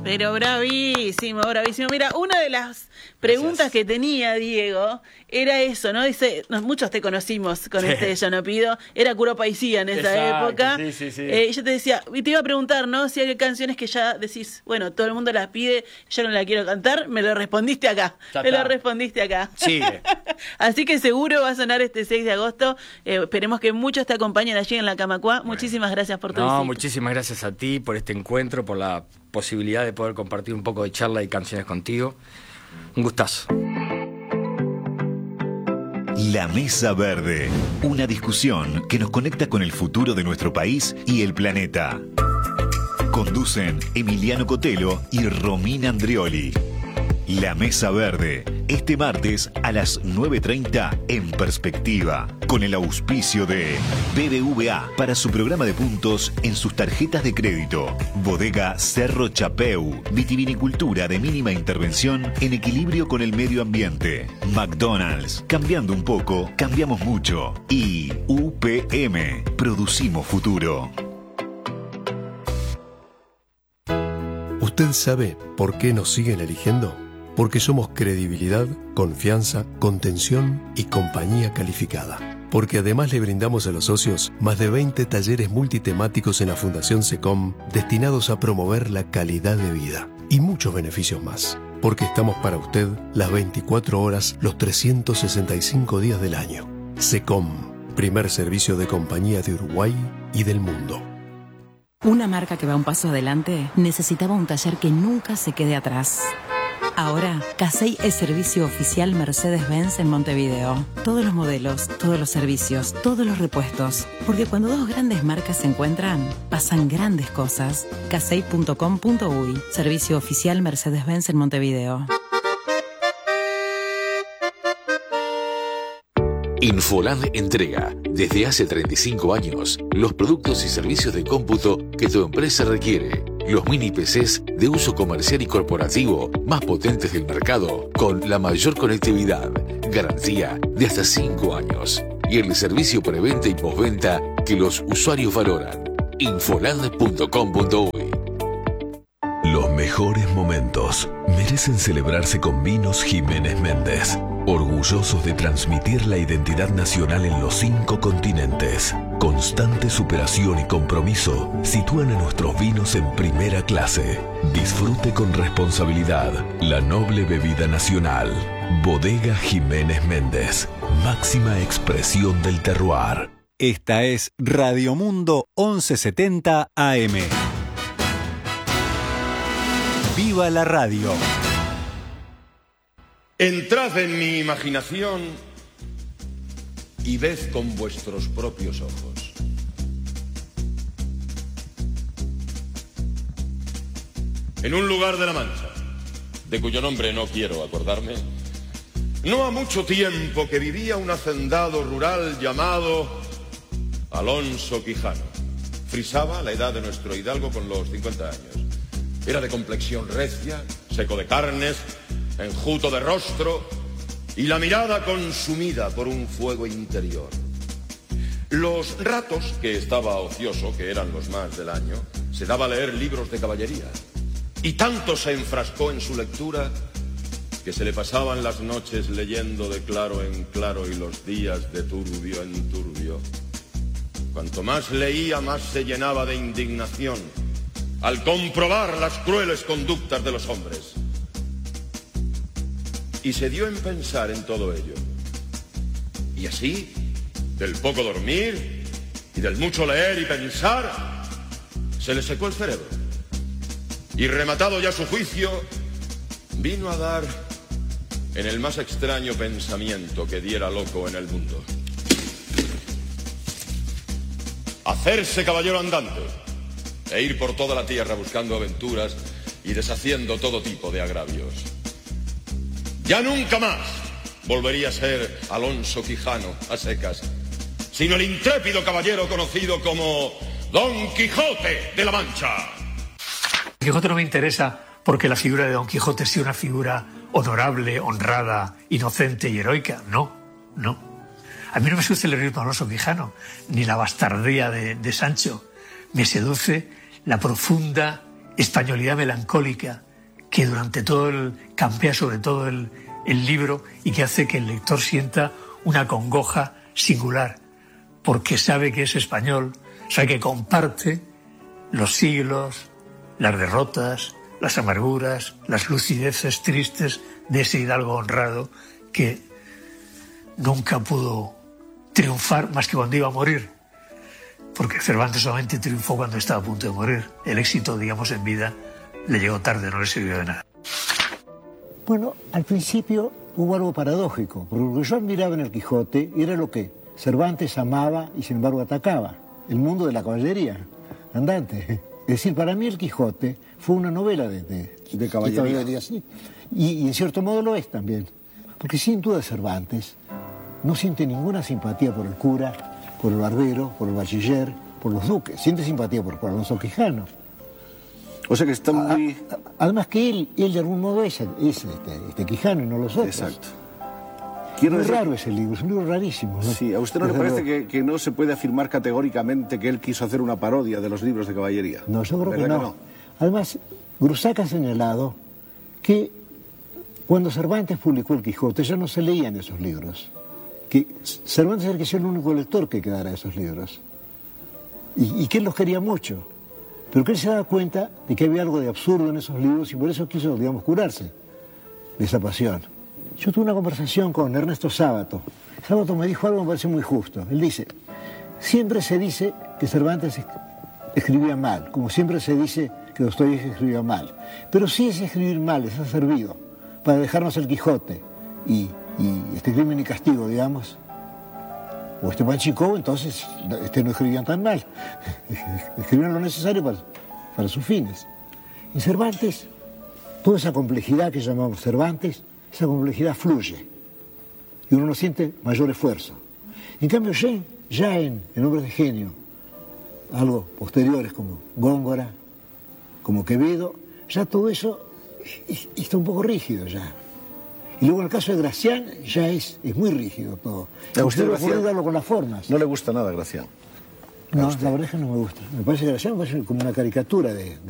Pero bravísimo, bravísimo. Mira, una de las preguntas que tenía Diego era eso, ¿no? Dice, muchos te conocimos con este Yo no pido, era Curo Paisía en esa época. Sí. Yo te decía, y te iba a preguntar, ¿no? Si hay canciones que ya decís, bueno, todo el mundo las pide, yo no la quiero cantar, me lo respondiste acá. Sigue. Así que seguro va a sonar este 6 de agosto. Esperemos que muchos te acompañen allí en la Camacuá. Muchísimas gracias por tu visita. Muchísimas gracias a ti por este encuentro, por la posibilidad de poder compartir un poco de charla y canciones contigo. Un gustazo. La Mesa Verde, una discusión que nos conecta con el futuro de nuestro país y el planeta. Conducen Emiliano Cotelo y Romina Andrioli. La Mesa Verde, este martes a las 9:30 en Perspectiva, con el auspicio de BBVA para su programa de puntos en sus tarjetas de crédito. Bodega Cerro Chapeu, vitivinicultura de mínima intervención en equilibrio con el medio ambiente. McDonald's, cambiando un poco, cambiamos mucho. Y UPM, producimos futuro. ¿Usted sabe por qué nos siguen eligiendo? Porque somos credibilidad, confianza, contención y compañía calificada. Porque además le brindamos a los socios más de 20 talleres multitemáticos en la Fundación SECOM destinados a promover la calidad de vida y muchos beneficios más. Porque estamos para usted las 24 horas, los 365 días del año. SECOM, primer servicio de compañía de Uruguay y del mundo. Una marca que va un paso adelante necesitaba un taller que nunca se quede atrás. Ahora, Casey es servicio oficial Mercedes-Benz en Montevideo. Todos los modelos, todos los servicios, todos los repuestos. Porque cuando dos grandes marcas se encuentran, pasan grandes cosas. Casey.com.uy, servicio oficial Mercedes-Benz en Montevideo. Infoland entrega, desde hace 35 años, los productos y servicios de cómputo que tu empresa requiere. Los mini PCs de uso comercial y corporativo más potentes del mercado, con la mayor conectividad, garantía de hasta 5 años y el servicio preventa y postventa que los usuarios valoran. Infoland.com.uy. Los mejores momentos merecen celebrarse con Vinos Jiménez Méndez. Orgullosos de transmitir la identidad nacional en los 5 continentes. Constante superación y compromiso sitúan a nuestros vinos en primera clase. Disfrute con responsabilidad la noble bebida nacional. Bodega Jiménez Méndez, máxima expresión del terroir. Esta es Radio Mundo 1170 AM. ¡Viva la radio! Entrad en mi imaginación y ved con vuestros propios ojos. En un lugar de la Mancha, de cuyo nombre no quiero acordarme, no ha mucho tiempo que vivía un hacendado rural llamado Alonso Quijano. Frisaba la edad de nuestro hidalgo con los 50 años. Era de complexión recia, seco de carnes, enjuto de rostro y la mirada consumida por un fuego interior. Los ratos que estaba ocioso, que eran los más del año, se daba a leer libros de caballería. Y tanto se enfrascó en su lectura que se le pasaban las noches leyendo de claro en claro y los días de turbio en turbio. Cuanto más leía, más se llenaba de indignación al comprobar las crueles conductas de los hombres. Y se dio en pensar en todo ello. Y así, del poco dormir y del mucho leer y pensar, se le secó el cerebro. Y rematado ya su juicio, vino a dar en el más extraño pensamiento que diera loco en el mundo. Hacerse caballero andante e ir por toda la tierra buscando aventuras y deshaciendo todo tipo de agravios. Ya nunca más volvería a ser Alonso Quijano a secas, sino el intrépido caballero conocido como Don Quijote de la Mancha. Quijote no me interesa porque la figura de Don Quijote sea una figura honorable, honrada, inocente y heroica. No. A mí no me seduce el heroísmo de Alonso Quijano, ni la bastardía de Sancho. Me seduce la profunda españolidad melancólica que durante todo campea sobre todo el libro y que hace que el lector sienta una congoja singular, porque sabe que es español, sabe que comparte los siglos, las derrotas, las amarguras, las lucideces tristes de ese hidalgo honrado que nunca pudo triunfar más que cuando iba a morir, porque Cervantes solamente triunfó cuando estaba a punto de morir. El éxito, digamos, en vida le llegó tarde, no le sirvió de nada. Bueno, al principio hubo algo paradójico, porque lo que yo admiraba en el Quijote era lo que Cervantes amaba y sin embargo atacaba, el mundo de la caballería andante. Es decir, para mí el Quijote fue una novela de caballería, sí. Y en cierto modo lo es también, porque sin duda Cervantes no siente ninguna simpatía por el cura, por el barbero, por el bachiller, por los duques, siente simpatía por Alonso Quijano. O sea que está muy... Además que él de algún modo es Quijano y no los otros. Exacto. Muy raro ese libro, es un libro rarísimo, ¿no? Sí, ¿a usted no le parece que no se puede afirmar categóricamente que él quiso hacer una parodia de los libros de caballería? No, yo creo que no. Además, Grusac ha señalado que cuando Cervantes publicó el Quijote ya no se leían esos libros, que Cervantes era que sea el único lector que quedara de esos libros, y que él los quería mucho, pero que él se daba cuenta de que había algo de absurdo en esos libros y por eso quiso, digamos, curarse de esa pasión. Yo tuve una conversación con Ernesto Sábato. Sábato me dijo algo que me parece muy justo. Él dice, siempre se dice que Cervantes escribía mal, como siempre se dice que Dostoyevski escribía mal. Pero si ese escribir mal les ha servido para dejarnos el Quijote y este Crimen y Castigo, digamos, o Esteban Chicó, entonces no escribían tan mal. Escribían lo necesario para sus fines. En Cervantes, toda esa complejidad que llamamos Cervantes, esa complejidad fluye y uno no siente mayor esfuerzo. En cambio, ya en Hombres de Genio, algo posteriores como Góngora, como Quevedo, ya todo eso está un poco rígido ya. Y luego en el caso de Gracián ya es muy rígido todo. ¿A usted puede darlo con las formas? No le gusta nada Gracián. No, la verdad es que no me gusta. Me parece que Gracián es como una caricatura de